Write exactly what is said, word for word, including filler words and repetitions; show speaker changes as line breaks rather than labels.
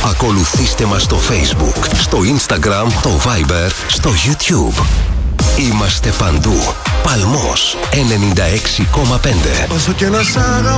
Ακολουθήστε μας στο Facebook, στο Instagram, το Viber, στο YouTube. Είμαστε παντού. Παλμός ενενήντα έξι κόμμα πέντε.
Όσο και να σ'